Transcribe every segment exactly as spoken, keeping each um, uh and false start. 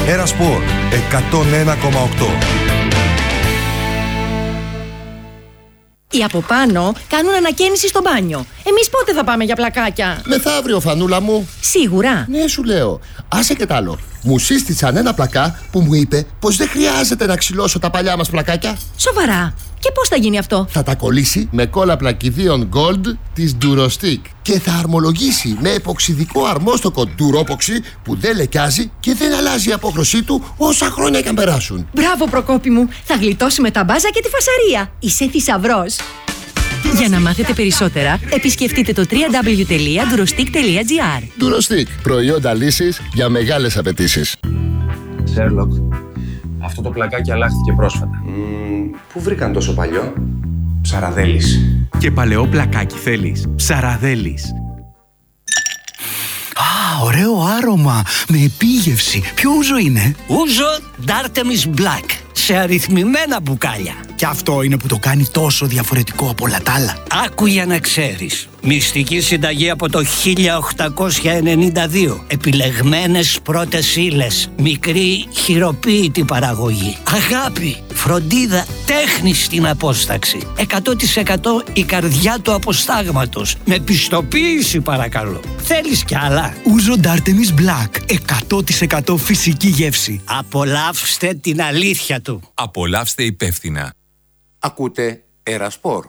Ερασπορ εκατόν ένα κόμμα οκτώ. Οι από πάνω κάνουν ανακαίνιση στο μπάνιο. Εμείς πότε θα πάμε για πλακάκια? Μεθαύριο, Φανούλα μου. Σίγουρα? Ναι, σου λέω. Άσε και τ' άλλο. Μου σύστησαν ένα πλακά που μου είπε πως δεν χρειάζεται να ξυλώσω τα παλιά μας πλακάκια. Σοβαρά? Και πώς θα γίνει αυτό? Θα τα κολλήσει με κόλλα πλακιδίων Gold της Durostick και θα αρμολογήσει με εποξιδικό αρμόστοκο Duropoxy που δεν λεκιάζει και δεν αλλάζει η απόχρωσή του όσα χρόνια και αν περάσουν. Μπράβο, Προκόπη μου. Θα γλιτώσουμε τα μπάζα και τη φασαρία. Είσαι θησαυρός. Για να μάθετε περισσότερα, επισκεφτείτε το double-u double-u double-u τελεία durostick τελεία gr. Durostick, προϊόντα λύσης για μεγάλες απαιτήσεις. Σέρλοκ, αυτό το πλακάκι αλλάχθηκε πρόσφατα. Mm, πού βρήκαν τόσο παλιό? Ψαραδέλης. Και παλαιό πλακάκι θέλεις? Ψαραδέλης. Α, ωραίο άρωμα, με επίγευση. Ποιο ούζο είναι? Ούζο D'Artemis Black, σε αριθμημένα μπουκάλια. Και αυτό είναι που το κάνει τόσο διαφορετικό από όλα τα άλλα. Άκου για να ξέρεις. Μυστική συνταγή από το χίλια οκτακόσια ενενήντα δύο. Επιλεγμένες πρώτες ύλες. Μικρή χειροποίητη παραγωγή. Αγάπη, φροντίδα, τέχνη στην απόσταξη. εκατό τοις εκατό η καρδιά του αποστάγματος. Με πιστοποίηση παρακαλώ. Θέλεις κι άλλα? Ούζο D'Artemis Black. εκατό τοις εκατό φυσική γεύση. Απολαύστε την αλήθεια του. Απολαύστε υπεύθυνα. Ακούτε Ερασπορ.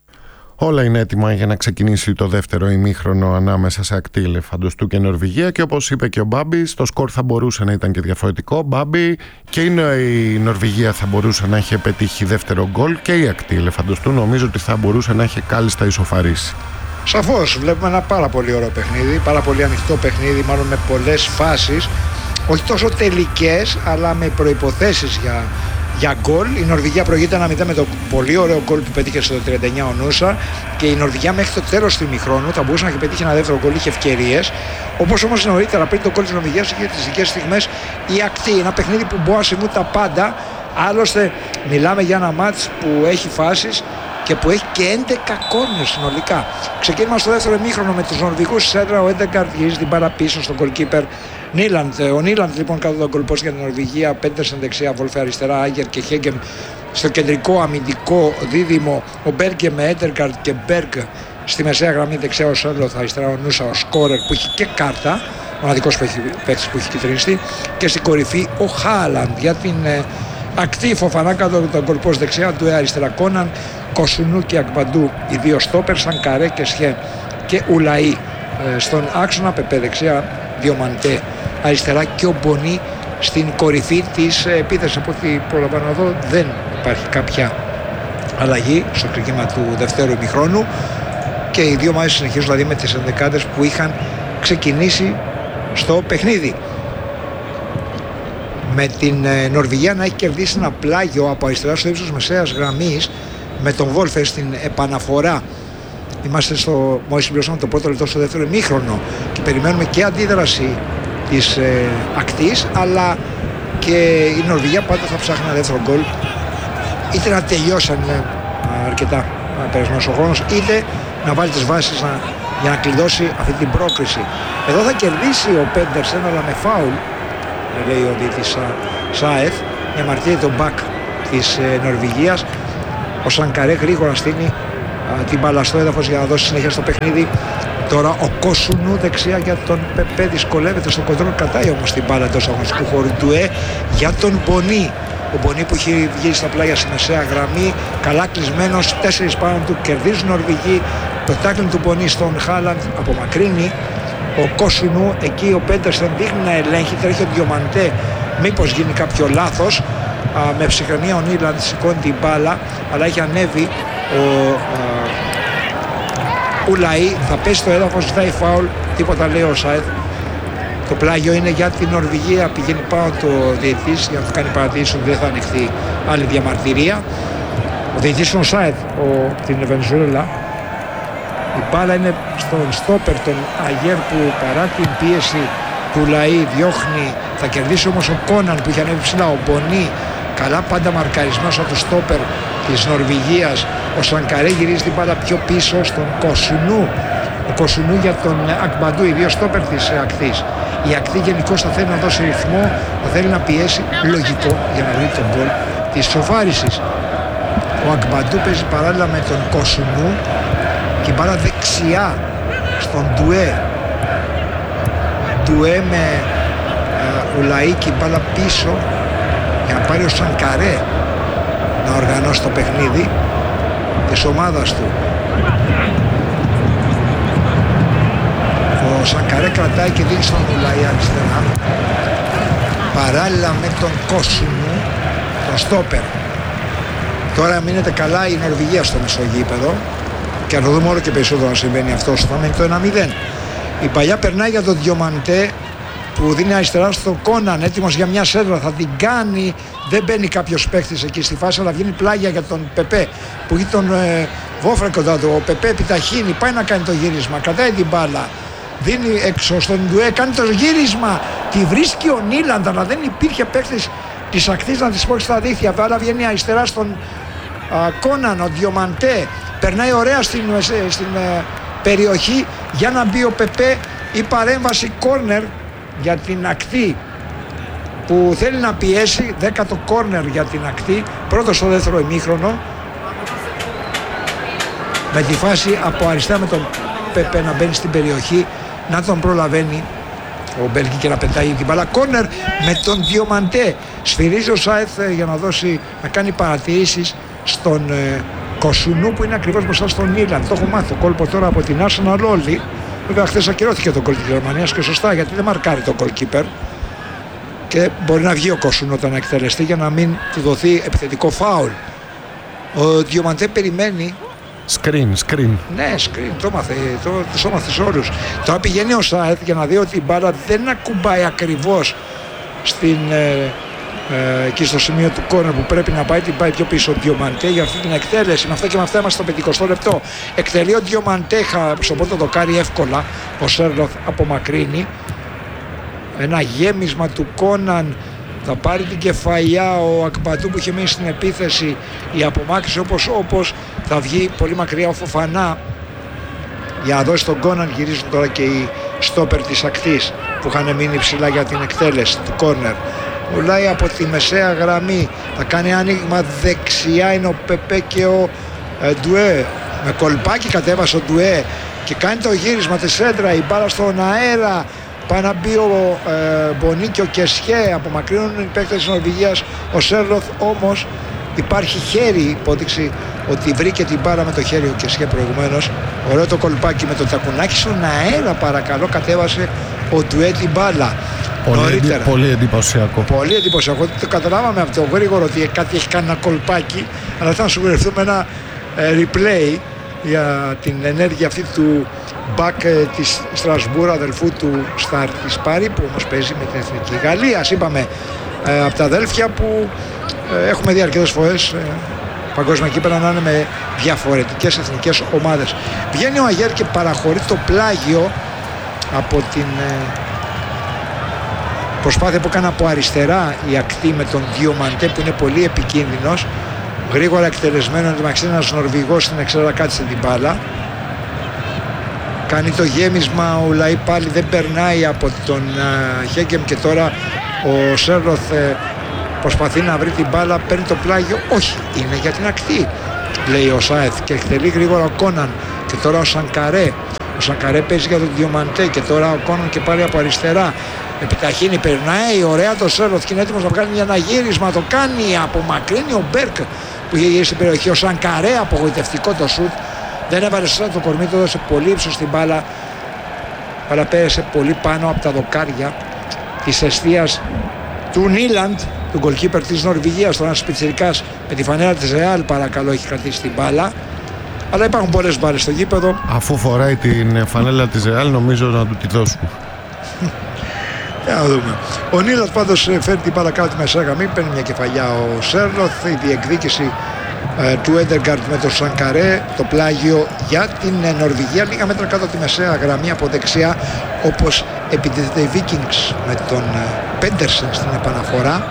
Όλα είναι έτοιμα για να ξεκινήσει το δεύτερο ημίχρονο ανάμεσα σε ακτή Ελεφαντοστού και Νορβηγία και όπως είπε και ο Μπάμπης, το σκορ θα μπορούσε να ήταν και διαφορετικό. Μπάμπη, και η Νορβηγία θα μπορούσε να είχε πετύχει δεύτερο γκολ και η ακτή Ελεφαντοστού νομίζω ότι θα μπορούσε να είχε κάλλιστα ισοφαρίσει. Σαφώς βλέπουμε ένα πάρα πολύ ωραίο παιχνίδι, πάρα πολύ ανοιχτό παιχνίδι, μάλλον με πολλές φάσεις, όχι τόσο τελικές αλλά με προϋποθέσεις για για γκολ. Η Νορβηγία προηγείται ένα μηδέν με το πολύ ωραίο γκολ που πετύχε στο τριάντα εννιά ο Νούσα και η Νορβηγία μέχρι το τέλος του ημιχρόνου θα μπορούσε να έχει πετύχει ένα δεύτερο γκολ, είχε ευκαιρίες. Όπως όμως νωρίτερα πριν το γκολ της Νορβηγίας είχε τις δικές στιγμές η ακτή. Ένα παιχνίδι που μπορεί να συμβούν τα πάντα. Άλλωστε μιλάμε για ένα μάτς που έχει φάσεις και που έχει και έντεκα κόρνερ συνολικά. Ξεκίνημα στο δεύτερο ημίχρονο με τους Νορβηγούς σέντρα. Ο Έντεγκαρντ γυρίζει την μπάλα πίσω στον goalkeeper Νίλαντ. Ο Νίλαντ λοιπόν κάτω τον γκολπόστ για την Νορβηγία. Πέντερσεν δεξιά, Βολφέ αριστερά, Άγερ και Χέγκεμ στο κεντρικό αμυντικό δίδυμο. Ο Μπέργκε με Έντεγκαρντ και Μπέργκ στη μεσαία γραμμή, δεξιά ο Σέρλοθ, αριστερά ο Νούσα, ο Σκόρερ που έχει και κάρτα. Μοναδικός παίκτης που έχει κυτρινιστεί. Και στην κορυφή ο Χάλαντ για την ε, ακτή. Φοφανά κάτω τον γκολπόστ δεξιά του, αριστερά Κόναν, Κοσουνού και Ακμπαντού οι δύο στόπερ, Σανκαρέ και Σχέ και Ουλαΐ ε, στον άξονα, Πεπέ δεξιά, Διομαντέ αριστερά και ο Μπονί στην κορυφή της επίθεσης. Από ό,τι προλαμβάνω εδώ δεν υπάρχει κάποια αλλαγή στο ξεκίνημα του δευτέρου ημιχρόνου και οι δύο ομάδες συνεχίζουν δηλαδή με τις ενδεκάδες που είχαν ξεκινήσει στο παιχνίδι. Με την ε, Νορβηγία να έχει κερδίσει ένα πλάγιο από αριστερά στο ύψος μεσαίας γραμμής με τον Βόλφε στην επαναφορά. Είμαστε στο, μόλις συμπληρώσαμε το πρώτο λεπτό στο δεύτερο ημίχρονο και περιμένουμε και αντίδραση της ε, ακτής, αλλά και η Νορβηγία πάντα θα ψάχνει ένα δεύτερο γκολ, είτε να τελειώσει αν είναι αρκετά περασμένος ο χρόνος, είτε να βάλει τις βάσεις να, για να κλειδώσει αυτή την πρόκριση. Εδώ θα κερδίσει ο Πέντερσεν αλλά με φάουλ, λέει ο διαιτητής Σάεθ, διαμαρτύρεται τον μπακ της ε, Νορβηγίας. Ο Σανκαρέ γρήγορα στείνει α, την μπάλα στο έδαφος για να δώσει συνέχεια στο παιχνίδι. Τώρα ο Κόσουνου δεξιά για τον Πεπέ, δυσκολεύεται στο κοντρόλ, κρατάει όμως την μπάλα εντός αγωνιστικού χώρου του Ε για τον Μπονί. Ο Μπονί που έχει βγει στα πλάγια στη μεσαία γραμμή, καλά κλεισμένος, τέσσερις πάνω του, κερδίζουν Νορβηγοί. Το τάκλινγκ του Μπονί στον Χάλαντ απομακρύνει ο Κόσουνου, εκεί ο Πέντερσεν δείχνει να ελέγχει, τρέχει ο Διομαντέ μήπως γίνει κάποιο λάθος. Α, με ψυχραιμία ο Νίλαντ σηκώνει την μπάλα, αλλά έχει ανέβει ο α, Ουλαΐ, θα πέσει στο έδαφος, ζητάει φάουλ, τίποτα λέει ο Σάιθ. Το πλάγιο είναι για την Νορβηγία, πηγαίνει πάνω το διαιτητής για να του κάνει παρατηρήσει ότι δεν θα ανοιχθεί άλλη διαμαρτυρία. Ο διαιτητής είναι ο Σάιθ, την Βενεζουέλα. Η μπάλα είναι στον στόπερ τον Αγέρ που παρά την πίεση του Ουλαΐ διώχνει, θα κερδίσει όμως ο Κόναν που είχε ανέβει ψηλά, ο Μπονί καλά πάντα μαρκαρισμένος από το στόπερ της Νορβηγίας. Ο Σανκαρέ γυρίζει την μπάλα πιο πίσω στον Κοσουνού. Ο Κοσουνού για τον Ακμπαντού, οι δύο στόπερ της ακτής. Η ακτή γενικώς θα θέλει να δώσει ρυθμό, θα θέλει να πιέσει, λογικό, για να βρει τον γκολ της ισοφάρισης. Ο Ακμπαντού παίζει παράλληλα με τον Κοσουνού και μπάλα δεξιά στον Ντουέ. Ντουέ με ε, Ουλαίκη, μπάλα πίσω για να πάρει ο Σανκαρέ να οργανώσει το παιχνίδι της ομάδας του. Ο Σανκαρέ κρατάει και δίνει στον Ουλαί αριστερά, παράλληλα με τον Κόσουνου, τον στόπερ. Τώρα μείνεται καλά η Νορβηγία στο μεσογείπεδο και να το δούμε όλο και περισσότερο να συμβαίνει αυτό, θα μείνει το ένα μηδέν. Η παλιά περνάει για τον Διομαντέ που δίνει αριστερά στον Κόναν, έτοιμος για μια σέντρα, θα την κάνει, δεν μπαίνει κάποιος παίχτης εκεί στη φάση, αλλά βγαίνει πλάγια για τον Πεπέ που έχει τον ε, Βόφρε κοντά του. Ο Πεπέ επιταχύνει, πάει να κάνει το γύρισμα, κρατάει την μπάλα, δίνει έξω στον Ντουέ, κάνει το γύρισμα, τη βρίσκει ο Νίλαντ, αλλά δεν υπήρχε παίχτης της ακτής να της σπρώξει στα δίχτυα. Βέβαια βγαίνει αριστερά στον α, Κόναν, ο Διομαντέ περνάει ωραία στην, στην ε, περιοχή για να μπει ο Πεπέ. Η παρέμβαση κόρνερ για την ακτή που θέλει να πιέσει, δέκατο κόρνερ για την ακτή, πρώτο στο δεύτερο ημίχρονο, με τη φάση από αριστερά με τον Πεπέ να μπαίνει στην περιοχή, να τον προλαβαίνει ο Μπέλγκη και να πετάει την μπάλα. Κόρνερ με τον Διομαντέ. Σφυρίζει ο Σάιθ για να δώσει, να κάνει παρατηρήσεις στον ε, Κοσουνού που είναι ακριβώς μπροστά στον Νίλαντ. Το έχω μάθει το κόλπο τώρα από την Arsenal όλοι. Βέβαια χθες ακυρώθηκε το γκολ της Γερμανίας και σωστά, γιατί δεν μαρκάρει το goalkeeper και μπορεί να βγει ο Κοσουνού όταν εκτελεστεί για να μην του δοθεί επιθετικό φάουλ. Ο Διομαντέ περιμένει. Screen, screen. Ναι, screen, το μάθε, το, το μάθε σε όλους. Τώρα πηγαίνει ο Σάιθ για να δει ότι η μπάλα δεν ακουμπάει ακριβώς στην, ε, ε, εκεί στο σημείο του κόρνερ που πρέπει να πάει, την πάει πιο πίσω ο Διομαντέ για αυτή την εκτέλεση. Με αυτά και με αυτά είμαστε στο πενηκοστό λεπτό. Εκτελεί ο Διομαντέ, στον πρώτο το κάνει εύκολα, ο Σέρλοθ απομακρύνει. Ένα γέμισμα του Κόναν, θα πάρει την κεφαλιά ο Ακμπαντού που είχε μείνει στην επίθεση. Η απομάκρυνση όπως όπως θα βγει πολύ μακριά ο Φοφανά για να δώσει τον Κόναν. Γυρίζουν τώρα και οι στόπερ της ακτής που είχαν μείνει ψηλά για την εκτέλεση του κόρνερ. Ουλάει από τη μεσαία γραμμή, θα κάνει άνοιγμα δεξιά, είναι ο Πεπέ και ο ε, Ντουέ. Με κολπάκι κατέβασε ο Ντουέ και κάνει το γύρισμα τη σέντρα, η μπάλα στον αέρα. Πάει να μπει ο ε, Μπονί και ο Κεσχέ, απομακρύνουν οι παίκτες της Νορβηγίας. Ο Σέρλοθ όμως, υπάρχει χέρι, υπόδειξη ότι βρήκε την μπάλα με το χέρι ο Κεσχέ προηγουμένως. Ωραίο το κολπάκι με το τακουνάκι στον αέρα, παρακαλώ, κατέβασε ο Ντουέ την μπάλα. Πολύ, εντι, πολύ εντυπωσιακό. Πολύ εντυπωσιακό. Το καταλάβαμε από το γρήγορο ότι κάτι έχει κάνει ένα κολπάκι, αλλά θα σου βρεθούμε ένα ε, replay για την ενέργεια αυτή του μπακ ε, της Στρασβούρα, αδελφού του Σταρ της Πάρη, που όμως παίζει με την Εθνική Γαλλίας. Είπαμε ε, από τα αδέλφια που ε, έχουμε δει αρκετές φορές ε, παγκόσμια κύπελλα να είναι με διαφορετικές εθνικές ομάδες. Βγαίνει ο Αγέρ και παραχωρεί το πλάγιο από την ε, προσπάθεια που έκανε από αριστερά η ακτή με τον Διομαντέ που είναι πολύ επικίνδυνος. Γρήγορα εκτελεσμένο, εντωμεταξύ ένας Νορβηγός στην εξέδρα κάτσε την μπάλα. Κάνει το γέμισμα ο Λαή, πάλι δεν περνάει από τον uh, Χέγκεμ και τώρα ο Σέρλοθ uh, προσπαθεί να βρει την μπάλα, παίρνει το πλάγιο, όχι, είναι για την ακτή, λέει ο Σάεθ και εκτελεί γρήγορα ο Κόναν και τώρα ο Σανκαρέ. Ο Σανκαρέ παίζει για τον Διομαντέ και τώρα ο Κόναν και πάλι από αριστερά. Επιταχύνει, περνάει, ωραία το Σέρλοθ και είναι έτοιμος να βγάλει ένα γύρισμα, το κάνει, απομακρύνει ο Μπέρκ που είχε γυρίσει στην περιοχή. Ο Σανκαρέ, απογοητευτικό το σουτ. Δεν έβαλε σωστά το κορμί, το έδωσε πολύ ύψος στην μπάλα. Αλλά πέρασε πολύ πάνω από τα δοκάρια της εστίας του Νίλαντ, του γκολκίπερ της Νορβηγίας. Τώρα ένας πιτσιρικάς με τη φανέρα της Ρεάλ, παρακαλώ, έχει κρατήσει την μπάλα. Αλλά υπάρχουν πολλές μπάλες στο γήπεδο. Αφού φοράει την φανέλα της Ρεάλ, νομίζω να του τη δώσουν. Για να δούμε. Ο Νίλαντ πάντως φέρνει την μπάλα κάτω τη μεσαία γραμμή, παίρνει μια κεφαλιά ο Σέρλοθ. Η διεκδίκηση του Έντεγκαρτ με το Σανκαρέ, το πλάγιο για την Νορβηγία, λίγα μέτρα κάτω από τη μεσαία γραμμή από δεξιά, όπως επιτίθεται οι Vikings με τον Πέντερσεν στην επαναφορά.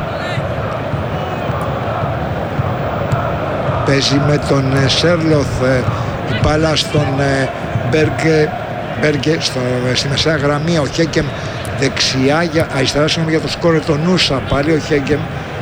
Παίζει με τον Σέρλοθ, η μπάλα στον Μπέργκε, Μπέργκε στο, στη μεσαία γραμμή. Ο Χέκεμ δεξιά για, αριστερά συγγνώμη, για το σκόρερ τον Νούσα, πάλι ο Χέγκεμ.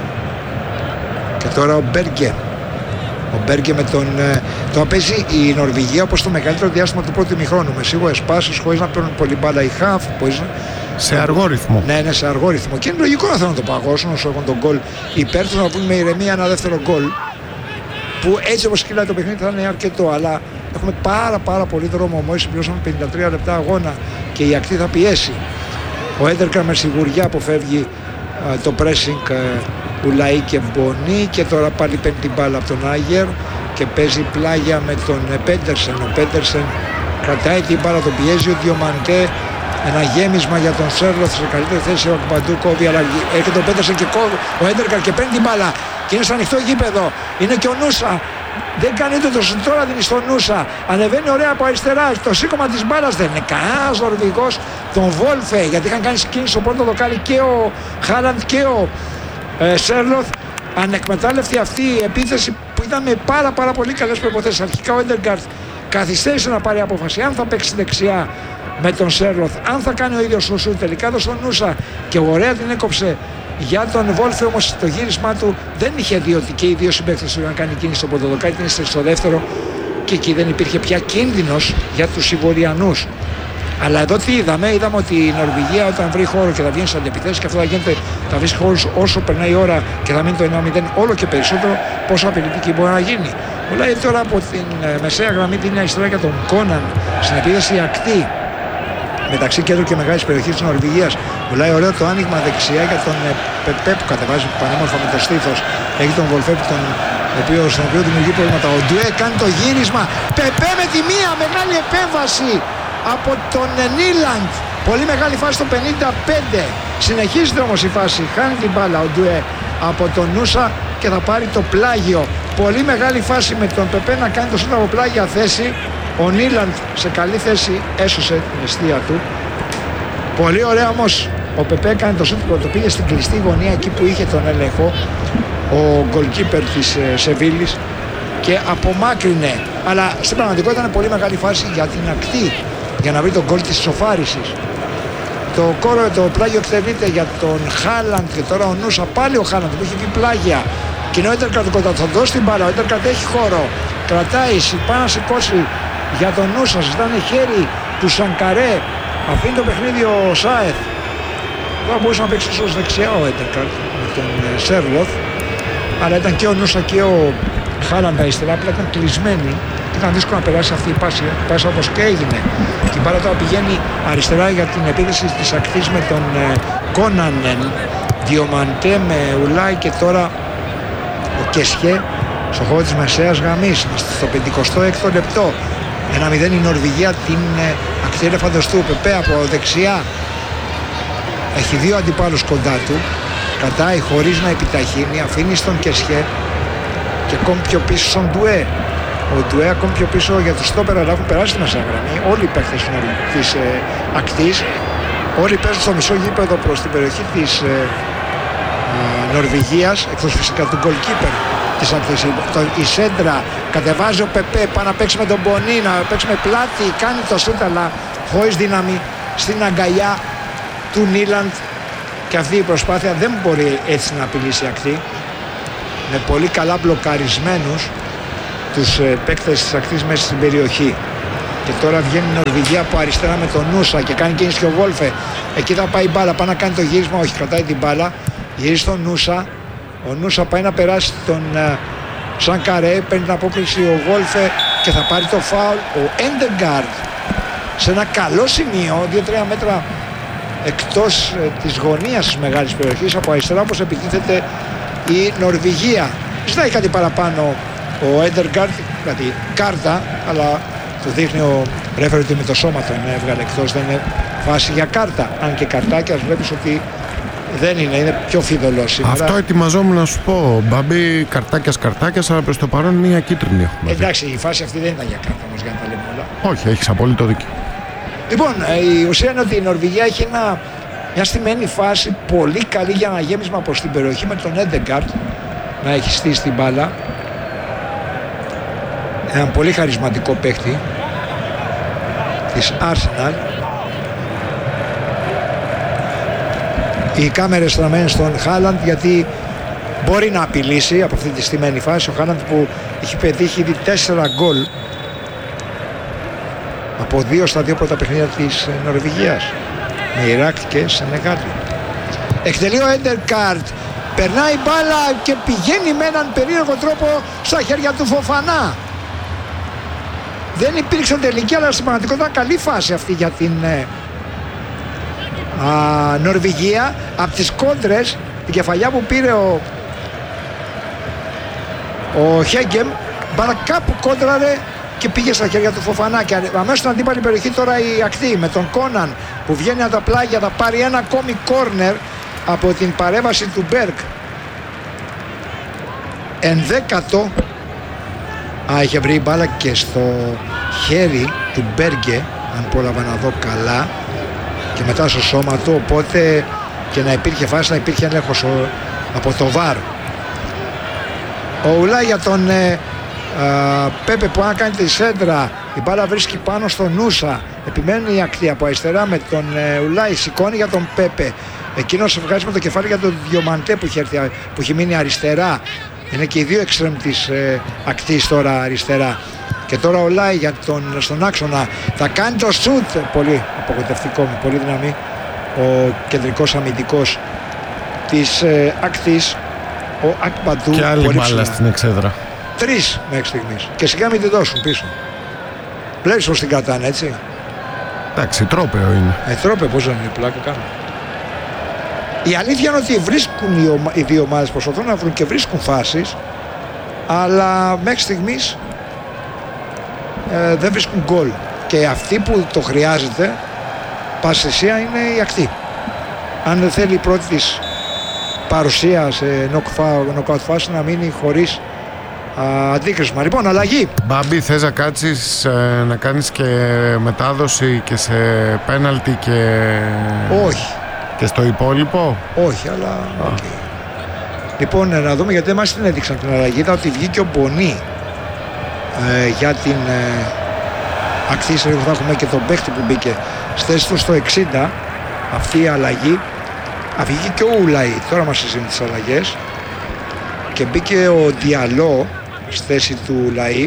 Και τώρα ο Μπέργκε. Ο Μπέργκε με τον... Το παίζει η Νορβηγία όπως το μεγαλύτερο διάστημα του πρώτου ημιχρόνου, με σίγουρες πάσεις, χωρίς να παίρνουν πολύ μπάλα οι χαφ. Χωρίς... Σε αργό ρυθμό. Ναι, ναι, σε αργό ρυθμό. Και είναι λογικό να θέλουν να το παγώσουν όσο έχουν τον γκολ υπέρ τους, να βγουν με ηρεμία ένα δεύτερο γκολ. Που έτσι όπως κυλάει το παιχνίδι θα είναι αρκετό, αλλά έχουμε πάρα πάρα πολύ δρόμο. Μόλις συμπληρώσαμε πενήντα τρία λεπτά αγώνα και η ακτή θα πιέσει. Ο Έντερκαρ με σιγουριά αποφεύγει α, το pressing uh, Ουλαή και Μπονί, και τώρα πάλι παίρνει την μπάλα από τον Άγερ και παίζει πλάγια με τον Πέντερσεν. Ο Πέντερσεν κρατάει την μπάλα, τον πιέζει ο Διομαντέ. Ένα γέμισμα για τον Σέρλοθ σε καλύτερη θέση, ο Παντού κόβει, αλλά έρχεται ο Πέντερσεν και κόβει ο Έντερκαρ και παίρνει την μπάλα και είναι στο ανοιχτό γήπεδο. Είναι και ο Νούσα. Δεν κάνει ούτε το τώρα δίνει στον Νούσα. Ανεβαίνει ωραία από αριστερά. Το σήκωμα της μπάλας δεν είναι κανένας Νορβηγός. Τον Βόλφε, γιατί είχαν κάνει κίνηση στο πρώτο δοκάρι και ο Χάλαντ και ο ε, Σέρλοθ. Ανεκμετάλλευτη αυτή η επίθεση που ήταν με πάρα πάρα πολύ καλές προϋποθέσεις. Αρχικά ο Έντεργκαρτ καθυστέρησε να πάρει απόφαση αν θα παίξει δεξιά με τον Σέρλοθ, αν θα κάνει ο ίδιος ο Σουτ. Τελικά το στον Νούσα και ωραία την έκοψε για τον Βόλφε, όμως το γύρισμά του δεν είχε δει ότι και οι δύο συμπαίκτες του είχαν κάνει κίνηση στο πρωτοδοκάρι, την στο δεύτερο και εκεί δεν υπήρχε πια κίνδυνος για τους Ιβοριανούς. Αλλά εδώ τι είδαμε, είδαμε ότι η Νορβηγία όταν βρει χώρο και θα βγαίνει στις αντεπιθέσεις, και αυτό θα γίνεται, θα βρει χώρους όσο περνάει η ώρα και θα μείνει το ένα μηδέν όλο και περισσότερο, πόσο απειλητική μπορεί να γίνει. Μιλάει τώρα από την ε, μεσαία γραμμή την αριστερά για τον Κόναν στην επίδεση ακτή μεταξύ κέντρου και μεγάλης περιοχής της Νορβηγίας. Μιλάει ωραίο το άνοιγμα δεξιά για τον ε, Πεπέ που κατεβάζει πανέμορφα με το στήθος. Έχει τον Βολφέ που τον οποίο, στον οποίο δημιουργεί προβλήματα. Ο Ντουέ κάνει το γύρισμα. Πεπέ με τη μία μεγάλη επέμβαση από τον Νίλαντ. Πολύ μεγάλη φάση στο πενήντα πέντε. Συνεχίζεται όμως η φάση. Χάνει την μπάλα ο Ντουέ από τον Νούσα και θα πάρει το πλάγιο. Πολύ μεγάλη φάση με τον Πεπέ να κάνει το σούτ από πλάγια θέση. Ο Νίλαντ σε καλή θέση έσωσε την αιστεία του. Πολύ ωραία όμως ο Πεπέ έκανε το σούτ που το πήγε στην κλειστή γωνία εκεί που είχε τον έλεγχο ο goalkeeper της ε, Σεβίλης και απομάκρυνε. Αλλά στην πραγματικότητα ήταν πολύ μεγάλη φάση για την ακτή για να βρει τον γκολ της ισοφάρισης. Το κόρο, το πλάγιο εκτελείται για τον Χάλαντ και τώρα ο Νούσα, πάλι ο Χάλαντ που έχει βγει πλάγια. Και είναι ο Έντερκαρτ κοντά, θα δώσει την μπάλα. Ο Έντερκαρτ έχει χώρο. Κρατάει, πάει να σηκώσει για τον Νούσα. Ζητάνε χέρι του Σανκαρέ. Αφήνει το παιχνίδι ο Σάεθ. Τώρα μπορούσε να παίξει ίσως δεξιά ο Έντερκαρτ με τον Σέρλοθ. Αλλά ήταν και ο Νούσα και ο Χάλαντ αριστερά, που ήταν κλεισμένοι. Ήταν δύσκολο να περάσει αυτή η πάση, πάση όπως και έγινε. Την μπάλα τώρα πηγαίνει αριστερά για την επίθεση της ακτής με τον Κόνανεν. Διομαντέ με Ουλάι και τώρα ο Κεσχέ στο χώρο της μεσαίας γραμμής στο πενηκοστό έκτο λεπτό. ένα μηδέν η Νορβηγία την ακτή ελεφαντοστού. Πεπέ από δεξιά έχει δύο αντιπάλους κοντά του, κατάει χωρίς να επιταχύνει, αφήνει στον Κεσχέ και ακόμη πιο πίσω στον Ντουέ. Ο Ντουέ ακόμη πιο πίσω για τους στόπερα, αλλά έχουν περάσει τη μεσαία γραμμή όλοι οι παίκτες της ε, ακτής. Όλοι παίζουν στο μισό γήπεδο προς την περιοχή της ε, ε, Νορβηγίας, εκτός φυσικά του goalkeeper της ακτής. Η σέντρα κατεβάζει ο Πεπέ, πάει να παίξει με τον Μπονί, να παίξει με πλάτη, κάνει το σούτ αλλά χωρίς δύναμη στην αγκαλιά του Νίλαντ, και αυτή η προσπάθεια δεν μπορεί έτσι να απειλήσει η ακτή. Με πολύ καλά μπλοκαρισμένους τους ε, παίκτες της ακτής μέσα στην περιοχή. Και τώρα βγαίνει η Νορβηγία από αριστερά με τον Νούσα και κάνει κίνηση και ο Βόλφε. Εκεί θα πάει η μπάλα, πάει να κάνει το γύρισμα, όχι, κρατάει την μπάλα. Γυρίζει στον Νούσα. Ο Νούσα πάει να περάσει τον uh, Σανκαρέ, παίρνει την απόκληση ο Βόλφε και θα πάρει το φάουλ. Ο Έντεγκαρντ σε ένα καλό σημείο, δύο τρία μέτρα εκτός uh, της γωνίας της μεγάλης περιοχής, από αριστερά όπως επιτίθεται η Νορβηγία. Ζητάει κάτι παραπάνω ο Έντεγκαρντ, δηλαδή κάρτα, αλλά το δείχνει ο ρέφερ ότι με το σώμα τον έβγαλε εκτός, δεν είναι φάση για κάρτα. Αν και καρτάκια βλέπεις ότι δεν είναι, είναι πιο φιδωλό σήμερα. Αυτό ετοιμαζόμουν να σου πω, Μπάμπη, καρτάκιας καρτάκιας, αλλά προς το παρόν μια κίτρινη έχουμε. Εντάξει, η φάση αυτή δεν ήταν για κάρτα όμως, για να τα λέμε όλα. Όχι, έχεις απόλυτο δίκιο. Λοιπόν, η ουσία είναι ότι η Νορβηγία έχει ένα, μια στημένη φάση πολύ καλή για ένα γέμισμα προς την περιοχή με τον Έντεγκαρντ να έχει στήσει την μπάλα. Έναν πολύ χαρισματικό παίκτη της Arsenal. οι κάμερες στραμμένες στον Χάλαντ, γιατί μπορεί να απειλήσει από αυτή τη στημένη φάση. Ο Χάλαντ που έχει πετύχει ήδη τέσσερα γκολ από δύο στα δύο πρώτα παιχνίδια της Νορβηγίας, με Ιράκ και Σενεγάλη. Εκτελεί ο Έντεκαρτ, περνάει μπάλα και πηγαίνει με έναν περίεργο τρόπο στα χέρια του Φοφανά. Δεν υπήρξε τελική, αλλά στην πραγματικότητα καλή φάση αυτή για την ε, α, Νορβηγία. Από τις κόντρες, την κεφαλιά που πήρε ο, ο Χέγκεμ, μπάλα κάπου κόντραρε και πήγε στα χέρια του Φοφανά. Και αμέσως στην αντίπαλη περιοχή τώρα η ακτή με τον Κόναν που βγαίνει από τα πλάγια, θα πάρει ένα ακόμη κόρνερ από την παρέμβαση του Μπέργκ. Ενδέκατο. Α, είχε βρει μπάλα και στο χέρι του Μπέργκε, αν πρόλαβα να δω καλά, και μετά στο σώμα του, οπότε και να υπήρχε φάση, να υπήρχε έλεγχος από το βαρ. Ο Ουλά για τον ε, α, Πέπε που αν κάνει τη σέντρα, η μπάλα βρίσκει πάνω στον Νούσα, επιμένει η ακτή από αριστερά με τον ε, Ουλάι, σηκώνει για τον Πέπε, εκείνος βγάζει με το κεφάλι για τον Διομαντέ που έχει, που έχει μείνει αριστερά. Είναι και οι δύο εξτρέμ της ε, ακτής τώρα αριστερά. Και τώρα ο Λάι για τον, στον άξονα θα κάνει το σουτ. Πολύ απογοητευτικό, με πολύ δύναμη ο κεντρικός αμυντικός της ε, ακτής, ο Ακμπαντού. Και άλλη μπάλα στην εξέδρα. Τρεις μέχρι στιγμής. Και σιγά μην τη δώσουν πίσω. Βλέπεις πως την κρατάνε, έτσι. Εντάξει, τρόπαιο είναι. Ε, τρόπαιο, πώς δεν είναι, πλάκα κάνω. Η αλήθεια είναι ότι βρίσκουν οι, ομα... οι δύο ομάδες, προσπαθούν να βρουν και βρίσκουν φάσεις, αλλά μέχρι στιγμής ε, δεν βρίσκουν γκολ. Και αυτή που το χρειάζεται πάση θυσία είναι η ακτή. Αν δεν θέλει η πρώτη της παρουσία σε νοκάουτ φάση να μείνει χωρίς α, αντίκρισμα. Λοιπόν, αλλαγή. Μπάμπη, θες να κάτσεις ε, να κάνεις και μετάδοση και σε πέναλτι και... Όχι. Και στο υπόλοιπο. Όχι, αλλά okay. Λοιπόν, να δούμε, γιατί εμάς την έδειξαν την αλλαγή. Είδα ότι βγήκε ο Μπονί ε, για την ε, ακτή. Θα έχουμε και τον παίχτη που μπήκε στη θέση του στο εξήντα. Αυτή η αλλαγή. Α, βγήκε και ο Ουλαή. Τώρα μας συζητούν τις αλλαγές. Και μπήκε ο Διαλό στη θέση του Ουλαή.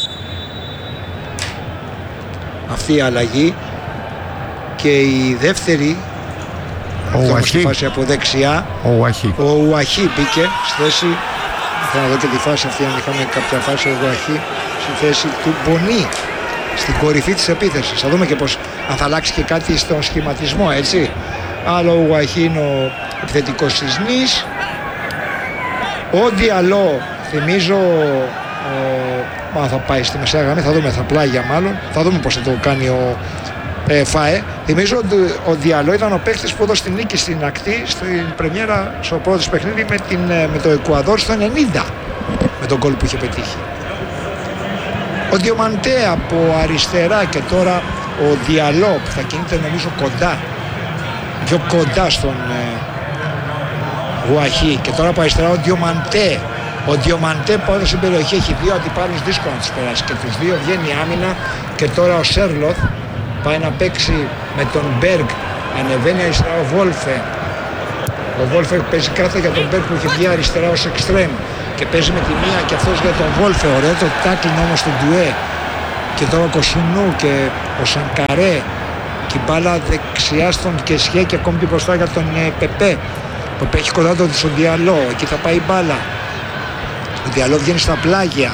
Αυτή η αλλαγή. Και η δεύτερη, ο Ουαχί. Φάση από δεξιά. Ο Ουαχί. Ο Ουαχί μπήκε στη θέση. Θέλω να δω και τη φάση αυτή, αν είχαμε κάποια φάση. Ο Ουαχί στη θέση του Μπονί, στην κορυφή της επίθεσης. Θα δούμε και πως, αν θα αλλάξει και κάτι στον σχηματισμό, έτσι. Άλλο ο Ουαχί είναι ο επιθετικός της Νης. Ο Διαλό, θυμίζω, ο... Μα θα πάει στη μεσαία γραμμή, θα δούμε, θα πλάγια μάλλον. Θα δούμε πως θα το κάνει ο Ε, ΦΑΕ. Θυμίζω ότι ο Διαλό ήταν ο παίκτης που έδωσε την νίκη στην ακτή στην πρεμιέρα στο πρώτο παιχνίδι με, την, με το Εκουαδόρ στο ενενήντα, με τον γκολ που είχε πετύχει. Ο Διομαντέ από αριστερά και τώρα ο Διαλό που θα κινείται νομίζω κοντά, πιο κοντά στον ε, Γουαχή, και τώρα από αριστερά ο Διομαντέ. Ο Διομαντέ που έδωσε στην περιοχή έχει δύο αντιπάλους, δύσκολο να τις περάσει και τους δύο, βγαίνει άμυνα. Και τώρα ο Σέρλοθ πάει να παίξει με τον Μπέργκ, ανεβαίνει αριστερά ο Βόλφε. Ο Βόλφε παίζει κάθετα για τον Μπέργκ που είχε βγει αριστερά ως εξτρέμ και παίζει με τη μία και αυτός για τον Βόλφε. Ωραίο το τάκλιν όμως του Ντουέ. Και τώρα ο Κοσουνού και ο Σανκαρέ και η μπάλα δεξιά στον Κεσιέ και ακόμη πιο μπροστά για τον ε, Πεπέ. Ο Πεπέ έχει κοντά τον στον Διαλό, εκεί θα πάει η μπάλα. Ο Διαλό βγαίνει στα πλάγια.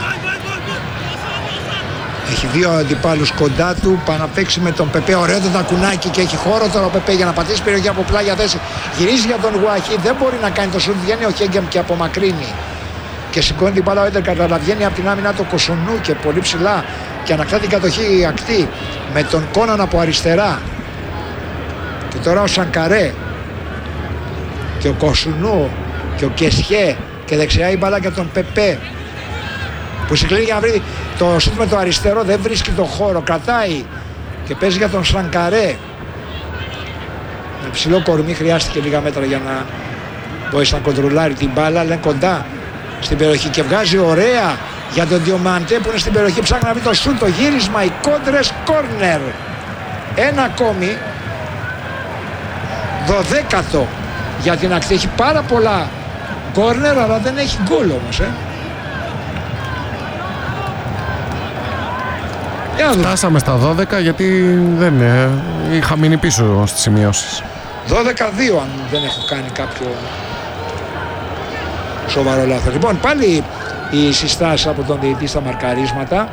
Έχει δύο αντιπάλους κοντά του, πάει να παίξει με τον Πεπέ. Ωραίο το τακουνάκι και έχει χώρο τώρα ο Πεπέ για να πατήσει περιοχή από πλάγια θέση. Γυρίζει για τον Γουαχή, δεν μπορεί να κάνει το σουτ. Βγαίνει ο Χέγκεμ και απομακρύνει. Και σηκώνει την μπάλα ο Έντερ, καταλαβαίνει από την άμυνα το Κοσουνού και πολύ ψηλά. Και ανακτά την κατοχή η ακτή με τον Κόναν από αριστερά. Και τώρα ο Σανκαρέ και ο Κοσουνού και ο Κεσιέ. Και δεξιά η μπάλα για τον Πεπέ που συγκλίνει για να βρει το σούτ με το αριστερό, δεν βρίσκει τον χώρο, κρατάει και παίζει για τον Σανκαρέ. Με ψηλό κορμί, χρειάστηκε λίγα μέτρα για να μπορέσει να κοντρολάρει την μπάλα, αλλά είναι κοντά στην περιοχή και βγάζει ωραία για τον Διομαντέ που είναι στην περιοχή, ψάχνει να βρει το σούτ, το γύρισμα, οι κόντρες, κόρνερ. Ένα ακόμη, δωδέκατο για την ακτή. Έχει πάρα πολλά κόρνερ, αλλά δεν έχει γκολ όμως. Ε. Φτάσαμε στα δώδεκα γιατί δεν ε, είχα μείνει πίσω στις σημειώσεις. δώδεκα δύο αν δεν έχω κάνει κάποιο σοβαρό λάθος. Λοιπόν, πάλι οι συστάσεις από τον διαιτητή στα μαρκαρίσματα.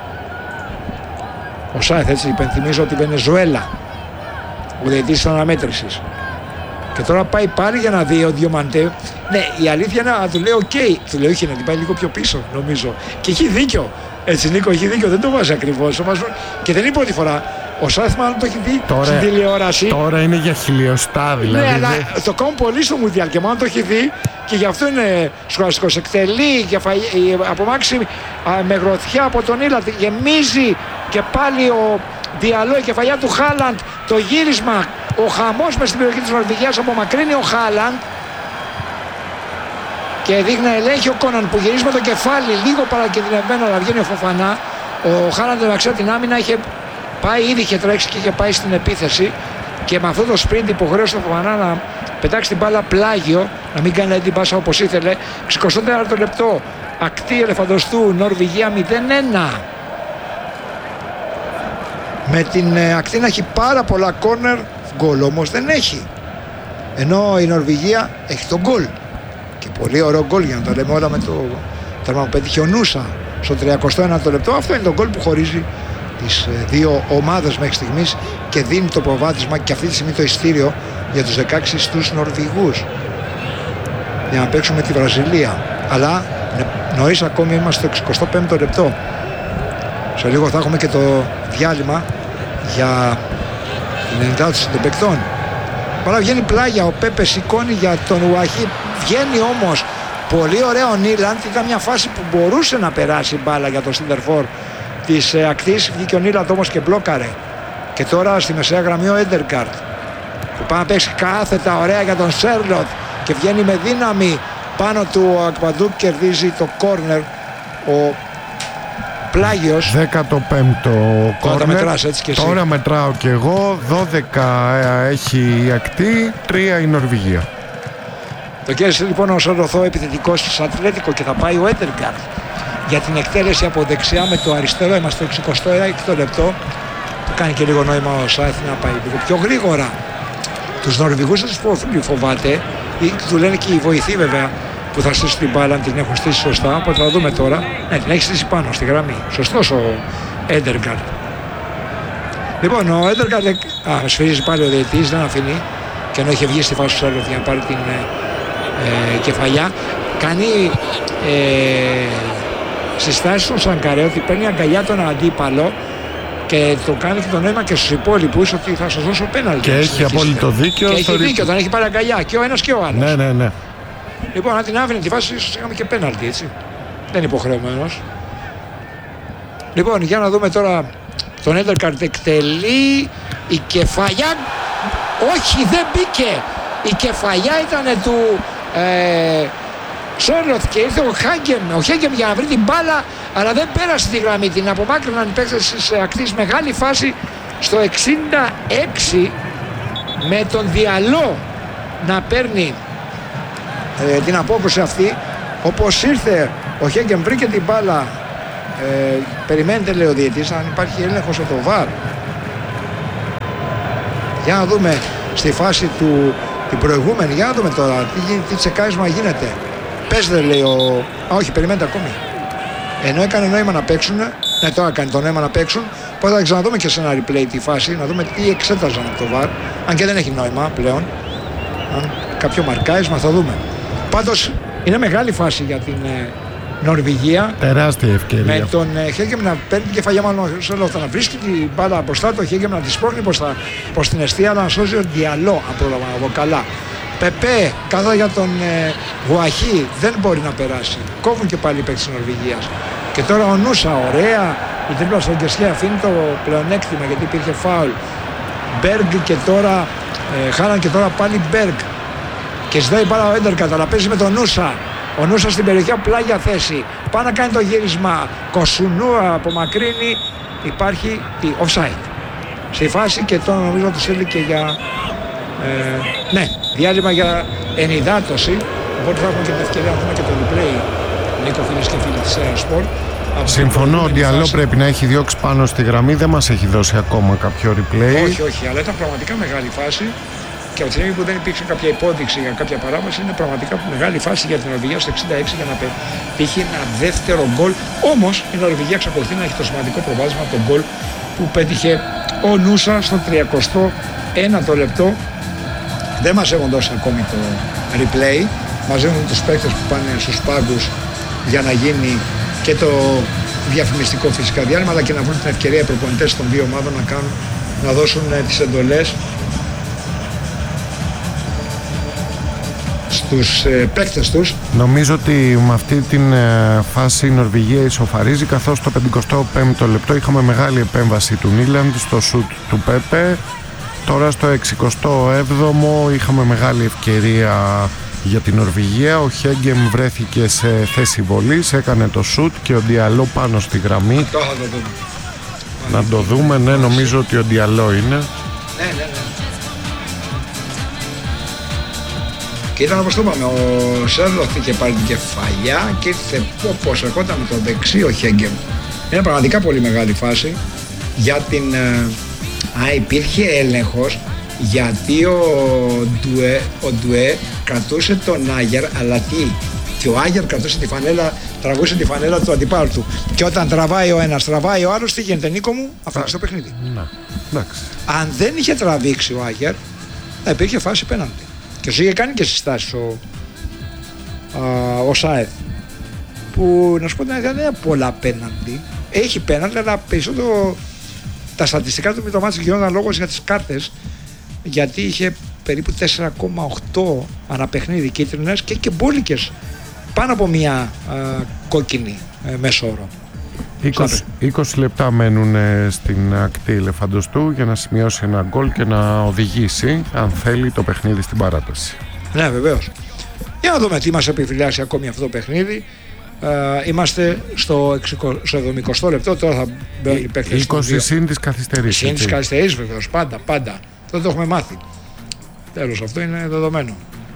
Ο Σάιθ, έτσι υπενθυμίζω ότι Βενεζουέλα, ο διαιτητής της αναμέτρησης. Και τώρα πάει πάλι για να δει ο Διομαντέ. Ναι, η αλήθεια είναι να του λέει: οκ, okay. Του λέει: όχι, να την πάει λίγο πιο πίσω, νομίζω. Και έχει δίκιο. Έτσι, Νίκο, έχει δίκιο. Δεν το βάζει ακριβώς. Και δεν είναι η πρώτη φορά. Ο Σάιθ μάλλον το έχει δει τώρα, στην τηλεόραση. Τώρα είναι για χιλιοστά δηλαδή. Ναι, αλλά δε... το κάνουν πολύ στο Μουντιάλ και μάλλον το έχει δει. Και γι' αυτό είναι σχολαστικός. Εκτελεί απομάξει με γροθιά από τον Ήλαντ. Γεμίζει και πάλι ο Διαλό, η κεφαλιά του Χάλαντ. Το γύρισμα, ο χαμός μες στην περιοχή της Νορβηγίας, απομακρύνει ο Χάλαντ. Και δείχνει να ελέγχει ο Κόναν που γυρίζει με το κεφάλι λίγο παρακινδυνευμένο, αλλά βγαίνει ο Φοφανά. Ο Χάλαντ μεταξύ την άμυνα είχε πάει, ήδη είχε τρέξει και είχε πάει στην επίθεση. Και με αυτό το sprint υποχρέωσε τον Φοφανά να πετάξει την μπάλα πλάγιο, να μην κάνει την πάσα όπως ήθελε. εικοστό τέταρτο λεπτό, ακτή Ελεφαντοστού, Νορβηγία μηδέν ένα. Με την ε, ακτή να έχει πάρα πολλά κόρνερ, γκολ όμως δεν έχει. Ενώ η Νορβηγία έχει τον γκολ. Και πολύ ωραίο γκολ, για να τα λέμε όλα με το τέρμα που πέτυχε ο Νούσα στο τριακοστό ένατο λεπτό. Αυτό είναι το γκολ που χωρίζει τις ε, δύο ομάδες μέχρι στιγμής και δίνει το προβάδισμα και αυτή τη στιγμή το ειστήριο για τους δεκαέξι στους Νορβηγούς για να παίξουμε τη Βραζιλία. Αλλά νωρίς ακόμη είμαστε στο εξηκοστό πέμπτο λεπτό. Σε λίγο θα έχουμε και το διάλειμμα για την εντάτωση των παικτών. Παρά βγαίνει πλάγια, ο Πέπε σηκώνει για τον Ουαχί. Βγαίνει όμως πολύ ωραίο ο Νίλαντ. Ήταν μια φάση που μπορούσε να περάσει μπάλα για το σεντερφόρ της ε, ακτής. Βγήκε ο Νίλαντ όμως και μπλόκαρε. Και τώρα στη μεσαία γραμμή ο Έντεργαρτ που πάει να παίξει κάθετα ωραία για τον Σέρλοτ και βγαίνει με δύναμη πάνω του. Ο Ακπαντούκ κερδίζει το κόρνερ. Ο Πλάγιος. δέκατο πέμπτο κόρνερ. Μετράς, έτσι και εσύ. Τώρα μετράω και εγώ. δώδεκα έχει η ακτή, τρία η Νορβηγία. Το κέρδισε λοιπόν ο Σολοθό, επιθετικός της Ατλέτικο, και θα πάει ο Έντεργαρτ για την εκτέλεση από δεξιά με το αριστερό. Είμαστε στο εξηκοστό έκτο λεπτό. Του κάνει και λίγο νόημα ο Σάιθ να πάει λίγο πιο γρήγορα. Τους Νορβηγούς δεν τους πολύ φοβάται. Ή του λένε και οι βοηθοί βέβαια που θα στήσουν την μπάλα, αν την έχουν στήσει σωστά. Οπότε θα δούμε τώρα. Ναι, την έχει στήσει πάνω στη γραμμή. Σωστός ο Έντεργαρτ. Λοιπόν, ο Έντεργαρτ. Α, σφυρίζει πάλι ο διαιτητής, δεν αφήνει. Και ενώ είχε βγει στη φάση του Σέρλοφ για να πάρει την ε, κεφαλιά, κάνει ε, συστάσεις στον Σανκαρέ ότι παίρνει αγκαλιά τον αντίπαλο. Και το κάνει και το νόημα και στους υπόλοιπους ότι θα σας δώσω πέναλτι. Και έχει απόλυτο δίκιο. Και έχει δίκιο, τον έχει πάρει αγκαλιά και ο ένας και ο άλλος. Ναι, ναι, ναι. Λοιπόν, αν την άφηνε τη φάση, ίσως είχαμε και πέναλτι, έτσι. Δεν είναι υποχρεωμένος. Λοιπόν, για να δούμε τώρα τον Έντεργαρτ. Εκτελεί η κεφαλιά. Όχι, δεν μπήκε. Η κεφαλιά ήταν του ε, Σέρλοθ και ήρθε ο Χάγκεμ. Ο Χάγκεμ για να βρει την μπάλα, αλλά δεν πέρασε τη γραμμή. Την απομάκρυναν οι παίκτες της ακτής. Μεγάλη φάση στο εξήντα έξι με τον Διαλό να παίρνει ε, την απόκρουση αυτή. Όπως ήρθε ο Χάγκεμ, βρήκε την μπάλα. Ε, περιμένετε, λέει ο διαιτής, αν υπάρχει έλεγχος από το βαρ. Για να δούμε στη φάση του την προηγούμενη. Για να δούμε τώρα τι, τι τσεκάρισμα γίνεται. Παίζεται, λέει ο... Α, όχι, περιμένετε ακόμη. Ενώ έκανε νόημα να παίξουν. Ναι, τώρα κάνει το νόημα να παίξουν. Οπότε θα ξαναδούμε και σε ένα replay τη φάση. Να δούμε τι εξέταζαν από το βαρ. Αν και δεν έχει νόημα πλέον. Αν κάποιο μαρκάρισμα θα δούμε. Πάντως είναι μεγάλη φάση για την ε, Νορβηγία. Τεράστια ευκαιρία. Με τον ε, Χέγκεμ να παίρνει την κεφαλιά, μάλλον να βρίσκει την μπάλα μπροστά, το Χέγκεμ να τη σπρώχνει προς την αιστεία, αλλά να σώζει τον Διαλό, αν πρόλαβα να δω καλά. Πεπέ, κάθα για τον ε, Γουαχί, δεν μπορεί να περάσει. Κόβουν και πάλι οι παίκτες της Νορβηγίας. Και τώρα ο Νούσα, ωραία. Η τρίπλα στον Γκεσλέ αφήνει το πλεονέκτημα γιατί υπήρχε φάουλ. Μπέργκ και τώρα, ε, Χάλαν και τώρα πάλι Μπέργκ. Και ζητάει πάρα ο Έντεργαρτ, αλλά παίζει με τον Νούσα. Ο Νούσα στην περιοχή, πλάγια θέση. Πάει να κάνει το γύρισμα. Κοσουνούα απομακρύνει. Υπάρχει η offside στη φάση και τώρα νομίζω ότι τους έλεγε για. Ε, ναι, διάλειμμα για ενυδάτωση. Οπότε θα έχουμε και την ευκαιρία να δούμε και το replay, Νίκο, φίλες και φίλοι της Sport. Συμφωνώ, ο Ντιαλό πρέπει να έχει διώξει πάνω στη γραμμή, δεν μας έχει δώσει ακόμα κάποιο replay. Όχι, όχι, αλλά ήταν πραγματικά μεγάλη φάση. Και από τη στιγμή που δεν υπήρξε κάποια υπόδειξη για κάποια παράβαση, είναι πραγματικά μεγάλη φάση για την Νορβηγία στο εξήντα έξι για να πετύχει ένα δεύτερο γκολ. Όμως η Νορβηγία εξακολουθεί να έχει το σημαντικό προβάδισμα από τον γκολ που πέτυχε ο Νούσα στο τριακοστό ένατο λεπτό. Δεν μας έχουν δώσει ακόμη το replay. Μαζεύουν τους παίκτες που πάνε στους πάγκους για να γίνει και το διαφημιστικό φυσικά διάλειμμα, αλλά και να βρουν την ευκαιρία οι προπονητές των δύο ομάδων να, κάνουν, να δώσουν τις εντολές στους ε, παίκτες τους. Νομίζω ότι με αυτή την ε, φάση η Νορβηγία ισοφαρίζει, καθώς στο πενηκοστό πέμπτο λεπτό είχαμε μεγάλη επέμβαση του Νίλαντ στο σουτ του Πέπε. Τώρα στο εξηκοστό έβδομο είχαμε μεγάλη ευκαιρία για την Νορβηγία. Ο Χέγκεμ βρέθηκε σε θέση βολής, έκανε το σουτ και ο Ντιαλό πάνω στη γραμμή. Αυτό θα το δούμε. Να το δούμε, ναι, νομίζω ότι ο Ντιαλό είναι. Ναι, ναι, ναι. Και ήταν όπως το είπαμε, ο Σέρλοθ είχε πάρει την κεφαλιά και ήρθε όπως ερχόταν με το δεξί ο Χέγκεμ. Είναι πραγματικά πολύ μεγάλη φάση για την... Α, υπήρχε έλεγχος γιατί ο Ντουέ, ο Ντουέ κρατούσε τον Άγερ, αλλά τι, και ο Άγερ κρατούσε τη φανέλα, τραβούσε τη φανέλα του αντιπάλου του. Και όταν τραβάει ο ένας, τραβάει ο άλλος, τι γίνεται, Νίκο μου, αφήνει το παιχνίδι. Να, εντάξει. Αν δεν είχε τραβήξει ο Άγερ, θα υπήρχε φάση πέναντι. Και σου είχε κάνει και συστάσεις ο, α, ο Σάεθ, που να σου πω δεν είναι πολλά πέναντι. Έχει πέναντι, αλλά περισσότερο τα στατιστικά του με το μάτι γινόταν λόγος για τις κάρτες, γιατί είχε περίπου τέσσερα κόμμα οκτώ αναπαιχνίδι κίτρινες και και μπόλικες πάνω από μία α, κόκκινη ε, μέσο όρο. είκοσι, είκοσι λεπτά μένουν στην ακτή Ελεφαντοστού για να σημειώσει ένα γκολ και να οδηγήσει, αν θέλει, το παιχνίδι στην παράταση. Ναι, βεβαίως. Για να δούμε τι μας επιφυλάσσει ακόμη αυτό το παιχνίδι. Uh, είμαστε στο, στο εβδομηκοστό λεπτό. Τώρα θα μπαίνουν οι παίκτες. είκοσι συν της καθυστερήσης. Συν της καθυστερήσης, βεβαίως. Πάντα, πάντα. Δεν το έχουμε μάθει. Τέλος, αυτό είναι δεδομένο.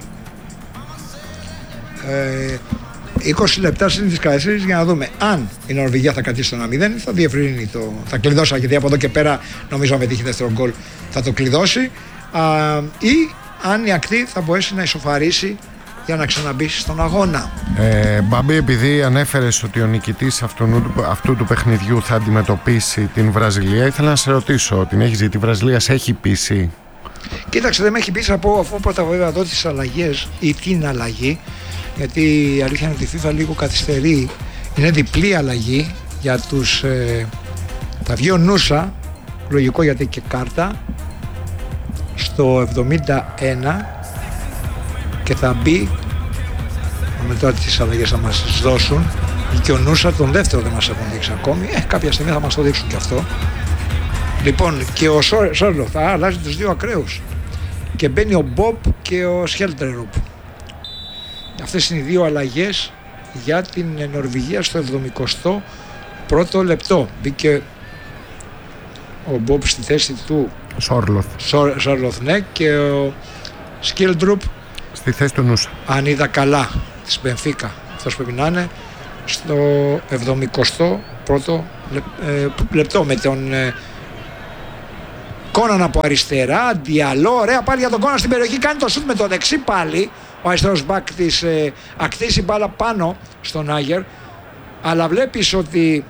Ε, είκοσι λεπτά συν της καθυστερήσης για να δούμε αν η Νορβηγία θα κρατήσει το ένα μηδέν, θα διευρύνει το. Θα κλειδώσει, γιατί από εδώ και πέρα νομίζω αν πετύχει δεύτερο γκολ θα το κλειδώσει. Uh, ή αν η ακτή θα μπορέσει να ισοφαρίσει για να ξαναμπεί στον αγώνα. Ε, Μπάμπη, επειδή ανέφερες ότι ο νικητής αυτού, αυτού του παιχνιδιού θα αντιμετωπίσει την Βραζιλία, ήθελα να σε ρωτήσω, την έχει ζητήσει, η Βραζιλία σε έχει πείσει? Κοίταξε, δεν με έχει πείσει από αφού πρώτα βέβαια δω τις αλλαγές ή την αλλαγή, γιατί η αλήθεια είναι ότι η FIFA λίγο καθυστερεί. Είναι διπλή αλλαγή για τους ε, θα βγει ο Νούσα, λογικό γιατί και κάρτα, στο εβδομήντα ένα και θα μπει, με τώρα τις αλλαγές θα μας τις δώσουν, και ο Νούσα τον δεύτερο δεν μας έχουν δείξει ακόμη, ε, κάποια στιγμή θα μας το δείξουν και αυτό. Λοιπόν, και ο Σόρλο θα αλλάζει τους δύο ακραίους και μπαίνει ο Μπομπ και ο Σχέλτερουπ. Αυτές είναι οι δύο αλλαγές για την Νορβηγία στο εβδομηκοστό πρώτο λεπτό. Μπήκε ο Μπομπ στη θέση του Σόρλοθ, Σόρλοθ, ναι, και ο Σχέλτερουπ στη θέση του Νούσα. Αν είδα καλά, της Μπενφίκα, αυτός πρέπει να είναι, στο εβδομηκοστό πρώτο λεπτό, με τον ε, Κόναν από αριστερά, Ντιαλό, ωραία πάλι για τον Κόναν στην περιοχή, κάνει το σουτ με το δεξί πάλι, ο αριστερός μπακ της ε, ακτίσει μπάλα πάνω στον Άγερ, αλλά βλέπεις ότι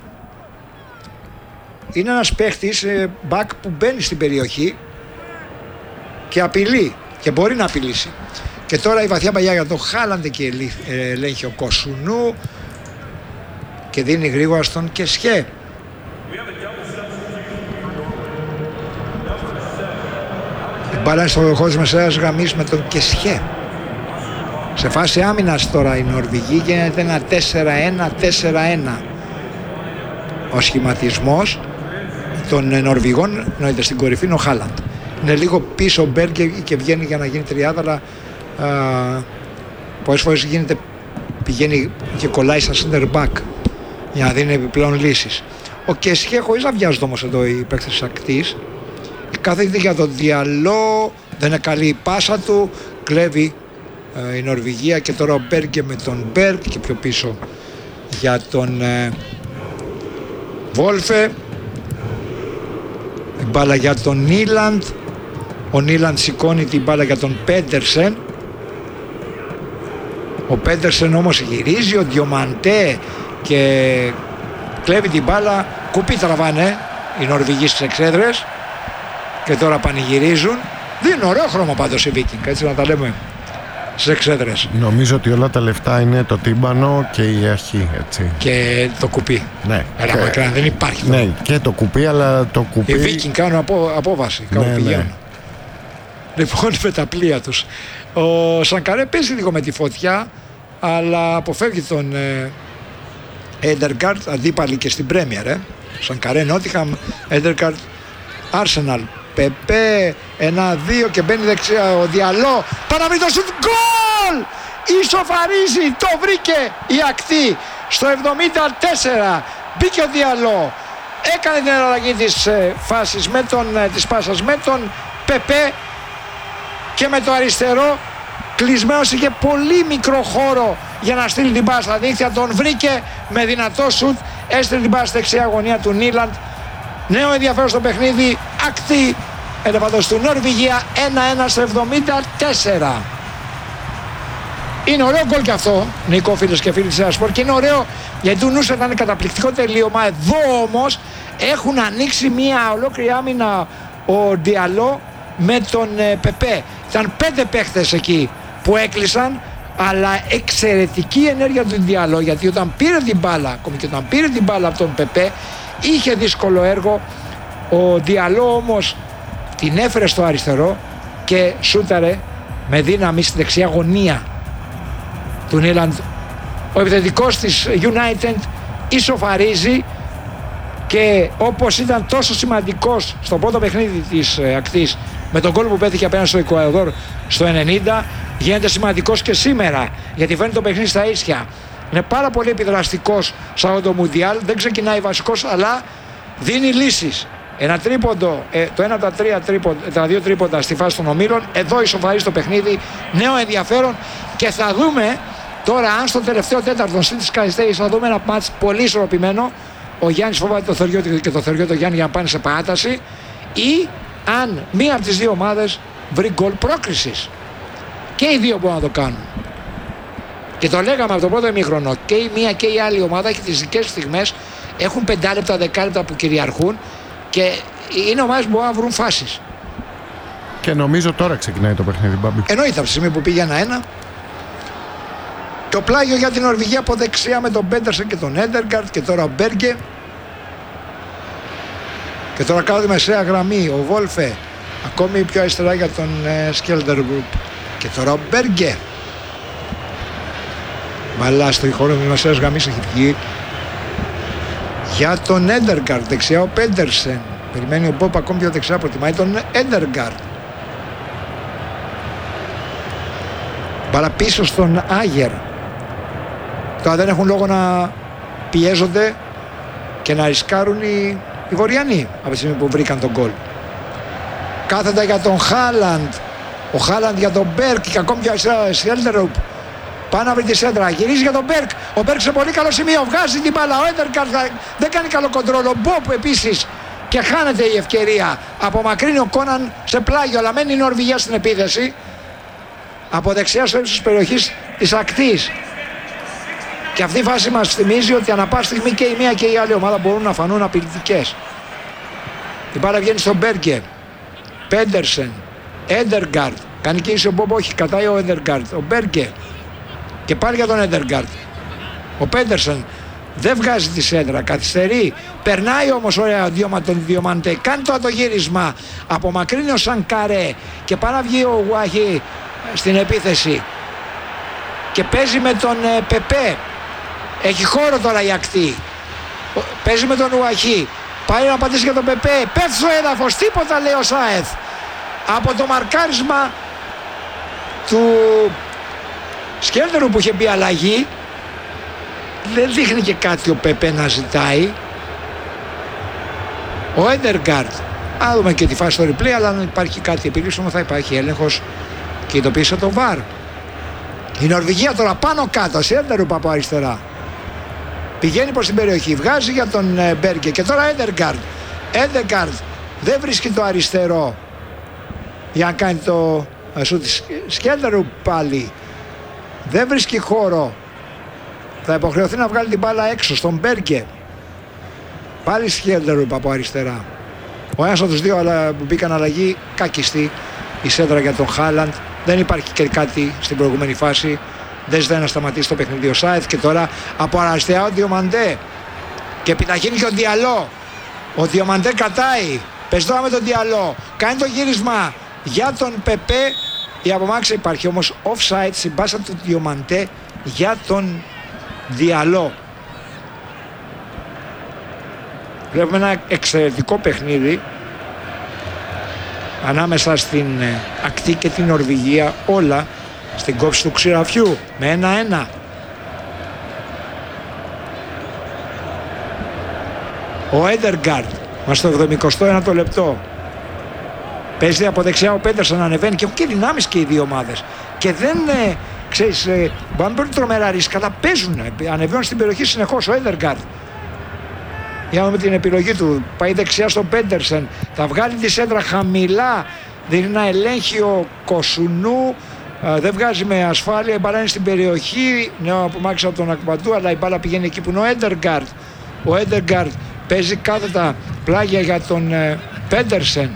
είναι ένας παίχτης ε, μπακ που μπαίνει στην περιοχή και απειλεί και μπορεί να απειλήσει. Και τώρα η βαθιά παλιά για το Χάλαντε και ελέγχει ο Κοσουνού και δίνει γρήγορα στον Κεσχέ. Η μπάλα είναι στο χώρο της μεσαίας γραμμής με τον Κεσχέ. Σε φάση άμυνας τώρα η Νορβηγή γίνεται ένα τέσσερα ένα τέσσερα ένα. Ο σχηματισμός των Νορβηγών εννοείται στην κορυφή είναι ο Χάλαντ. Είναι λίγο πίσω ο Μπέργκερ και βγαίνει για να γίνει τριάδα, αλλά Uh, πολλές φορές γίνεται, πηγαίνει και κολλάει στα center back για να δίνει επιπλέον λύσεις. Ο Κεσχέ, χωρίς να βιάζεται όμως εδώ οι παίκτες της ακτής, κάθεται για τον Διαλό, δεν είναι καλή η πάσα του, κλέβει ε, η Νορβηγία, και τώρα ο Μπέργκε με τον Μπέργκ και πιο πίσω για τον ε, Βόλφε. Η μπάλα για τον Νίλαντ. Ο Νίλαντ σηκώνει την μπάλα για τον Πέντερσεν. Ο Πέντερσεν όμως γυρίζει, ο Διομαντέ, και κλέβει την μπάλα. Κουπί τραβάνε οι Νορβηγοί στις εξέδρες και τώρα πανηγυρίζουν. Δίνουν ωραίο χρώμα πάντως οι Βίκινγκ, έτσι να τα λέμε, στις εξέδρες. Νομίζω ότι όλα τα λεφτά είναι το τύμπανο και η αρχή, έτσι. Και το κουπί. Ναι. Έλα, και... μακριά, δεν υπάρχει. Ναι, και το κουπί, αλλά το κουπί... Οι Βίκινγκ κάνουν απο, απόβαση, κάνουν ναι, πηγαίνουν. Ναι. Λοιπόν, με τα πλοία τους. Ο Σανκαρέ παίζει λίγο με τη φωτιά, αλλά αποφεύγει τον Έντεργαρτ, αντίπαλοι και στην Πρέμιερ. Ε. Σανκαρέ, Νότιχαμ, Έντεργαρτ, Άρσεναλ. Πεπέ, ένα δύο και μπαίνει δεξιά ο Διαλό. Παραμείνει το σουτ, γκολ! Ισοφαρίζει, το βρήκε η ακτή στο εβδομήντα τέσσερα. Μπήκε ο Διαλό, έκανε την αλλαγή της ε, φάσης με τον, ε, της πάσας με τον Πεπέ, και με το αριστερό κλεισμένος, είχε πολύ μικρό χώρο για να στείλει την μπάλα στα δίχτυα, τον βρήκε με δυνατό σουτ, έστειλε την μπάλα στη δεξιά γωνία του Νίλαντ. Νέο ενδιαφέρον στο παιχνίδι, ακτή ελεφαντός του Νορβηγία, ένα ένα στο εβδομήντα τέσσερα. Είναι ωραίο γκολ και αυτό, Νίκο, φίλες και φίλοι της Άσπορ, και είναι ωραίο γιατί του Νούσα ήταν καταπληκτικό τελείωμα. Εδώ όμως έχουν ανοίξει μια ολόκληρη άμυνα ο Διαλό με τον ε, Πεπέ. Ήταν πέντε παίχτες εκεί που έκλεισαν, αλλά εξαιρετική ενέργεια του Διαλό, γιατί όταν πήρε την μπάλα, ακόμη και όταν πήρε την μπάλα από τον Πεπέ, είχε δύσκολο έργο. Ο Διαλό όμως την έφερε στο αριστερό και σούταρε με δύναμη στη δεξιά γωνία του Νίλαντ. Ο επιθετικός της United ισοφαρίζει, και όπως ήταν τόσο σημαντικός στο πρώτο παιχνίδι της ε, ακτής με τον γκολ που πέτυχε απέναντι στο Εκουαδόρ στο ενενήντα, γίνεται σημαντικός και σήμερα, γιατί φέρνει το παιχνίδι στα ίσια. Είναι πάρα πολύ επιδραστικός σε αυτό το Μουντιάλ, δεν ξεκινάει βασικός, αλλά δίνει λύσεις. Ένα τρίποντο, ε, το ένα από τα, τρία τρίποντα, τα δύο τρίποντα στη φάση των ομίλων, εδώ ισοφαρίζει το παιχνίδι, νέο ενδιαφέρον, και θα δούμε τώρα αν στο τελευταίο τέταρτο στις καθυστέρησης θα δούμε ένα μάτς πολύ ισορροπημένο. Ο Γιάννης φοβάται το Θεριώτη και το Θεριώτη Γιάννη για να πάνε σε παράταση, ή αν μία από τις δύο ομάδες βρει γκολ πρόκρισης. Και οι δύο μπορούν να το κάνουν. Και το λέγαμε από το πρώτο ημίχρονο, και η μία και η άλλη ομάδα έχει τις δικές στιγμές, έχουν πέντε λεπτά, δέκα λεπτά που κυριαρχούν, και είναι ομάδες που μπορούν να βρουν φάσεις. Και νομίζω τώρα ξεκινάει το παιχνίδι, Μπάμπη. Εννοείται από τη στιγμή που πήγε ένα ένα. Το πλάγιο για την Νορβηγία από δεξιά με τον Πέντερσεν και τον Έντεργαρτ, και τώρα ο Μπέργκε. Και τώρα κάτω τη μεσαία γραμμή ο Βόλφε, ακόμη πιο αριστερά για τον ε, Σκέλντερμπουργκ. Και τώρα ο Μπέργκε. Μπαλά στο χώρο της μεσαίας γραμμής έχει βγει για τον Έντεργαρτ. Δεξιά ο Πέντερσεν. Περιμένει ο Μπόπ ακόμη πιο δεξιά, προτιμάει τον Έντεργαρτ. Μπαλά πίσω στον Άγερ. Τώρα δεν έχουν λόγο να πιέζονται και να ρισκάρουν οι, οι Βορειανοί από τη στιγμή που βρήκαν τον γκολ. Κάθετα για τον Χάλαντ. Ο Χάλαντ για τον Μπέρκ, και ακόμη για τον Σέλτερουπ. Πάει να βρει τη σέντρα. Γυρίζει για τον Μπέρκ. Ο Μπέρκ σε πολύ καλό σημείο. Βγάζει την μπάλα. Ο Έντεργαρτ δεν κάνει καλό κοντρόλ. Ο Μπόπ επίσης. Και χάνεται η ευκαιρία. Απομακρύνει ο Κόναν σε πλάγιο. Αλλά μένει η Νορβηγία στην επίθεση. Από δεξιά στο ύψος της περιοχής της ακτής. Και αυτή η φάση μας θυμίζει ότι ανά πάση στιγμή και η μία και η άλλη ομάδα μπορούν να φανούν απειλητικές. Η μπάλα βγαίνει στον Μπέργκε. Πέντερσεν. Έντεργαρτ. Κάνει κίνηση ο Μπομπ, όχι, κατάει ο Έντεργαρτ. Ο Μπέργκε. Και πάλι για τον Έντεργαρτ. Ο Πέντερσεν δεν βγάζει τη σέντρα, καθυστερεί. Περνάει όμως ωραία τον Διομαντέ. Κάνει το ατογύρισμα. Απομακρύνει ο Σανκαρέ. Και πάει να βγει ο Γουάχη στην επίθεση. Και παίζει με τον ε, Πεπέ. Έχει χώρο τώρα η ακτή. Παίζει με τον Ουαχή. Πάει να πατήσει για τον Πεπέ. Πέφτει στο έδαφος. Τίποτα, λέει ο Σάεθ. Από το μαρκάρισμα του Σκέλτερου που είχε μπει αλλαγή, δεν δείχνει και κάτι ο Πεπέ να ζητάει. Ο Έντεργαρτ. Α δούμε και τη φάση στο replay, αλλά αν υπάρχει κάτι επιλύσιμο θα υπάρχει έλεγχος και ειδοποίησε το βαρ. Η Νορβηγία τώρα πάνω κάτω, Σιέλτερουπ από αριστερά. Πηγαίνει προς την περιοχή, βγάζει για τον Μπέργκε και τώρα Έντεγκαρντ. Έντεγκαρντ δεν βρίσκει το αριστερό για να κάνει το σούτ. Σιέλτερουπ πάλι δεν βρίσκει χώρο. Θα υποχρεωθεί να βγάλει την μπάλα έξω στον Μπέργκε. Πάλι Σιέλτερουπ από αριστερά. Ο ένας από τους δύο αλλά που μπήκαν αλλαγή, κάκιστη η σέντρα για τον Χάλαντ. Δεν υπάρχει και κάτι στην προηγούμενη φάση. Δεν ζητάει να σταματήσει το παιχνίδι ο Σάιθ. Και τώρα από αριστερά ο Διομαντέ. Και επιταχύνει και ο Διαλό. Ο Διομαντέ κρατάει. Παίζει τώρα με τον Διαλό. Κάνει το γύρισμα για τον Πεπέ. Η απομάκρυνση υπάρχει όμως offside στην πάσα του Διομαντέ για τον Διαλό. Βλέπουμε ένα εξαιρετικό παιχνίδι ανάμεσα στην ακτή και την Νορβηγία, όλα στην κόψη του ξηραφιού με ένα-ένα. Ο Έντεγκαρντ μας το εβδομηκοστό ένατο λεπτό παίζει από δεξιά, ο Πέντερσον ανεβαίνει και έχουν και δυνάμεις και οι δύο ομάδες και δεν ε, ξέρεις, ε, μπορεί να παίρνουν τρομερά ρίσκα, αλλά παίζουν, ε, ανεβαίνουν στην περιοχή συνεχώς. Ο Έντεγκαρντ, για να δούμε την επιλογή του, πάει δεξιά στον Πέντερσεν, θα βγάλει τη σέντρα χαμηλά, δίνει ένα ελέγχιο Κοσουνού, uh, δεν βγάζει με ασφάλεια, η μπάλα είναι στην περιοχή, νέο απομάκρυνση από τον Ακμπαντού, αλλά η μπάλα πηγαίνει εκεί που είναι ο Έντεγκαρντ. Ο Έντεγκαρντ παίζει κάθετα πλάγια για τον uh, Πέντερσεν.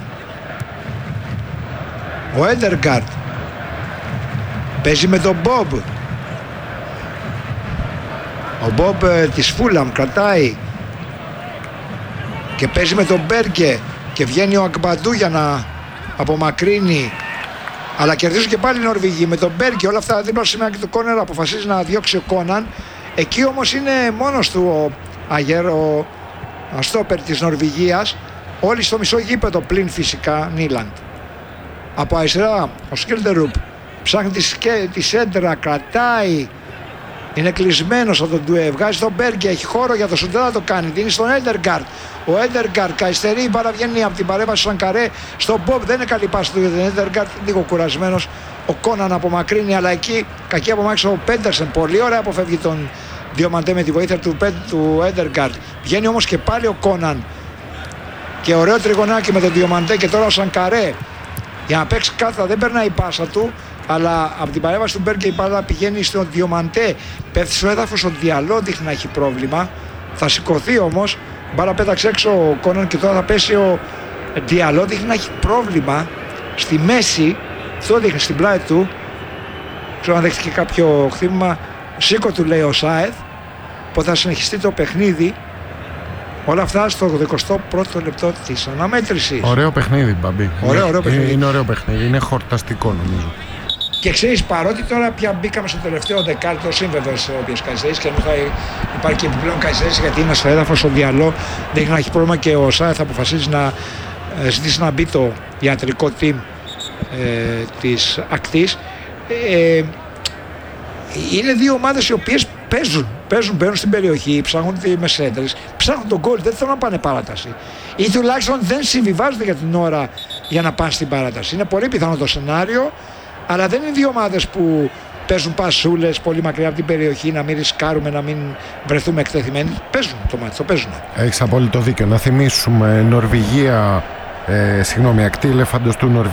Ο Έντεγκαρντ παίζει με τον Μπομπ. Ο Μπομπ uh, της Φούλαμ κρατάει και παίζει με τον Μπέργκε και βγαίνει ο Ακμπαντού για να απομακρύνει, αλλά κερδίζουν και πάλι οι Νορβηγοί με τον Μπέργκε. Όλα αυτά δίπλα στο σημείο και του κόρνερ αποφασίζει να διώξει ο Κόναν. Εκεί όμως είναι μόνος του ο Αγέρ, ο στόπερ της Νορβηγίας, όλοι στο μισό γήπεδο πλην φυσικά Νίλαντ. Από αριστερά ο Σκίλτερουπ ψάχνει τη, σκε, τη σέντρα, κρατάει, είναι κλεισμένος από τον Ντουέ, βγάζει τον Μπέργκε, έχει χώρο για το σουτ, δεν θα το κάνει, δίνει στον Έντεγκαρντ. Ο Έντεγκαρντ καθυστερεί, η μπάλα βγαίνει από την παρέμβαση του Σανκαρέ στον Μπομπ, δεν είναι καλή πάση του για τον Έντεγκαρντ, λίγο κουρασμένος. Ο Κόναν απομακρύνει, αλλά εκεί κακή απομάκρυνση ο Πέντερσεν, πολύ ωραία αποφεύγει τον Διομαντέ με τη βοήθεια του, του Έντεγκαρντ. Βγαίνει όμως και πάλι ο Κόναν και ωραίο τριγωνάκι με τον Διομαντέ και τώρα ο Σανκαρέ για να παίξει κάθετα, δεν περνάει η πάσα του, αλλά από την παρέμβαση του Μπέργκε η μπάλα πηγαίνει στον Διομαντέ, πέφτει στο έδαφος, ο Διαλό δείχνει να έχει πρόβλημα, θα σηκωθεί όμως, μπάλα πέταξε έξω ο Κόναν και τώρα θα πέσει ο Διαλό, δείχνει να έχει πρόβλημα στη μέση, αυτό δείχνει στην πλάτη του, ξέρω αν δέχτηκε κάποιο χτύπημα, σήκω του λέει ο Σάεθ, που θα συνεχιστεί το παιχνίδι. Όλα αυτά στο εικοστό πρώτο λεπτό της αναμέτρησης. Ωραίο παιχνίδι, Μπαμπή. Ωραίο, ωραίο παιχνίδι. Είναι, είναι ωραίο παιχνίδι, είναι χορταστικό νομίζω. Και ξέρεις, παρότι τώρα πια μπήκαμε στο τελευταίο δεκάλεπτο, σύμβεβες ο οποίος καθυστερήσει και ενώ θα υπάρχει και επιπλέον καθυστέρηση γιατί είναι στο έδαφος, ο Διαλό δεν έχει να έχει πρόβλημα και ο Σάεθ αποφασίζει να ε, ζητήσει να μπει το ιατρικό team ε, της ακτής. Ε, είναι δύο ομάδες οι οποίες παίζουν, παίζουν, μπαίνουν στην περιοχή, ψάχνουν τη μεσέντρες, ψάχνουν τον γκολ, δεν θέλουν να πάνε παράταση. Ή τουλάχιστον δεν συμβιβάζονται για την ώρα για να πάνε στην παράταση. Είναι πολύ πιθανό το σενάριο, αλλά δεν είναι δύο ομάδες που παίζουν πασούλες πολύ μακριά από την περιοχή, να μην ρισκάρουμε, να μην βρεθούμε εκτεθειμένοι. Παίζουν το μάτι, το παίζουν. Έχεις απόλυτο δίκιο. Να θυμίσουμε Νορβηγία, ε, συγγνώμη, ακτή Ελεφαντοστού Νορβηγία.